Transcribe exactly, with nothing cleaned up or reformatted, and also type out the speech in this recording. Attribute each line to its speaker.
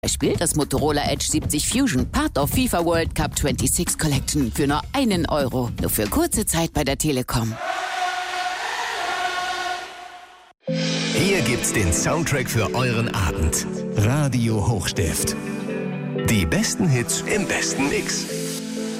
Speaker 1: Beispiel das Motorola Edge siebzig Fusion, Part of FIFA World Cup sechsundzwanzig Collection für nur einen Euro. Nur für kurze Zeit bei der Telekom.
Speaker 2: Hier gibt's den Soundtrack für euren Abend. Radio Hochstift. Die besten Hits im besten Mix.